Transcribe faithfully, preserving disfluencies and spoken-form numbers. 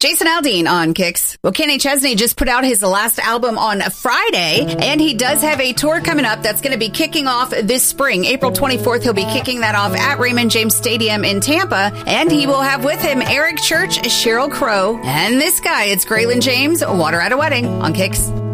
Jason Aldean on Kicks. Well, Kenny Chesney just put out his last album on Friday, and he does have a tour coming up that's going to be kicking off this spring. April twenty-fourth, he'll be kicking that off at Raymond James Stadium in Tampa, and he will have with him Eric Church, Sheryl Crow, and this guy. It's Graylin James, Water at a Wedding on Kicks.